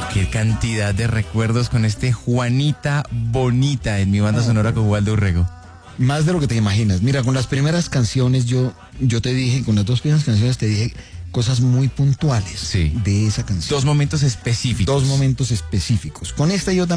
Qué cantidad de recuerdos con este Juanita Bonita en mi banda sonora con Waldo Urrego. Más de lo que te imaginas. Mira, con las primeras canciones yo te dije, con las dos primeras canciones te dije cosas muy puntuales Sí. de esa canción. Dos momentos específicos. Dos momentos específicos. Con esta yo también